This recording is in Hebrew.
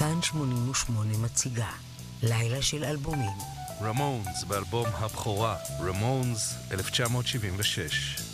כאן 88 מציגה לילה של אלבומים. רמונס באלבום הבכורה, רמונס 1976.